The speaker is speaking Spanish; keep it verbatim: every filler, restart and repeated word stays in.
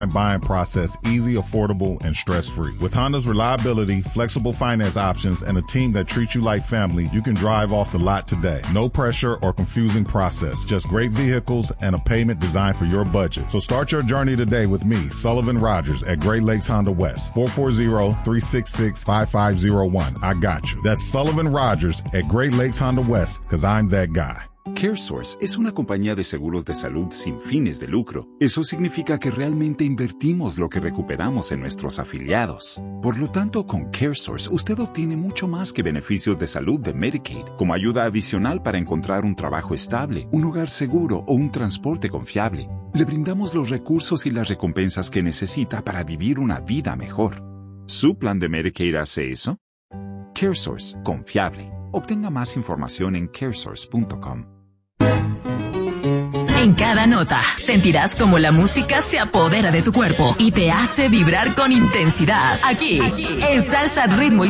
and buying process easy, affordable, and stress-free. With Honda's reliability, flexible finance options, and a team that treats you like family, you can drive off the lot today. No pressure or confusing process. Just great vehicles and a payment designed for your budget. So start your journey today with me, Sullivan Rogers, at Great Lakes Honda West. four four zero, three six six, five five zero one. I got you. That's Sullivan Rogers at Great Lakes Honda West, because I'm that guy. CareSource es una compañía de seguros de salud sin fines de lucro. Eso significa que realmente invertimos lo que recuperamos en nuestros afiliados. Por lo tanto, con CareSource usted obtiene mucho más que beneficios de salud de Medicaid, como ayuda adicional para encontrar un trabajo estable, un hogar seguro o un transporte confiable. Le brindamos los recursos y las recompensas que necesita para vivir una vida mejor. ¿Su plan de Medicaid hace eso? CareSource, confiable. Obtenga más información en caresource punto com. En cada nota sentirás como la música se apodera de tu cuerpo y te hace vibrar con intensidad. Aquí, Aquí en Salsa, Ritmo y